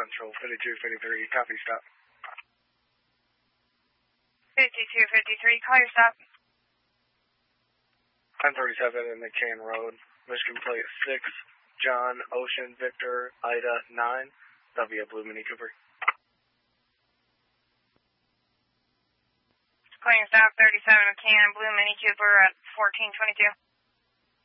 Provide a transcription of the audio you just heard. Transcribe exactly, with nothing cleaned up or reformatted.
Central, fifty-two fifty-three, copy, stop. fifty-two fifty-three, call your stop. ten thirty-seven in McCann Road, Michigan plate six, John, Ocean, Victor, Ida, nine, W, Blue Mini Cooper. Call your stop, thirty-seven McCann, Blue Mini Cooper at fourteen twenty-two.